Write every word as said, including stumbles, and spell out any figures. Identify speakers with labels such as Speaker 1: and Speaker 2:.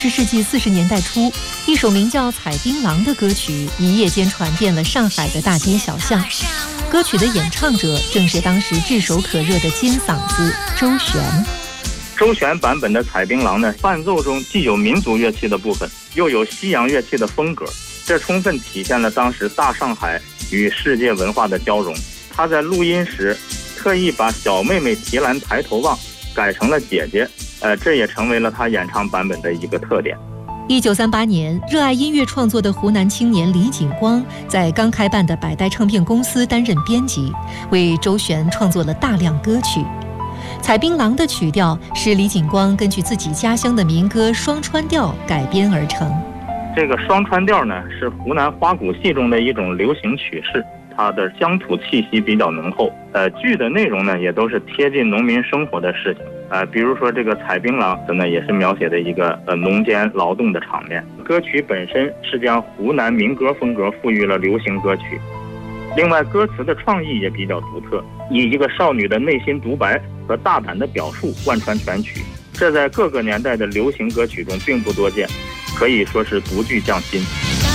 Speaker 1: 是世纪四十年代初，一首名叫《采槟榔》的歌曲一夜间传遍了上海的大街小巷。歌曲的演唱者正是当时炙手可热的尖嗓子周璇。
Speaker 2: 周璇版本的《采槟榔》呢，伴奏中既有民族乐器的部分，又有西洋乐器的风格，这充分体现了当时大上海与世界文化的交融。他在录音时特意把小妹妹提篮抬头望改成了姐姐，呃，这也成为了他演唱版本的一个特点。
Speaker 1: 一九三八年，热爱音乐创作的湖南青年李景光在刚开办的百代唱片公司担任编辑，为周璇创作了大量歌曲。《采槟榔》的曲调是李景光根据自己家乡的民歌双川调改编而成。
Speaker 2: 这个双川调呢，是湖南花鼓戏中的一种流行曲式，它的乡土气息比较浓厚。呃，剧的内容呢，也都是贴近农民生活的事情。呃，比如说这个采槟榔呢，也是描写的一个呃农间劳动的场面。歌曲本身是将湖南民歌风格赋予了流行歌曲。另外，歌词的创意也比较独特，以一个少女的内心独白和大胆的表述贯穿全曲，这在各个年代的流行歌曲中并不多见，可以说是独具匠心。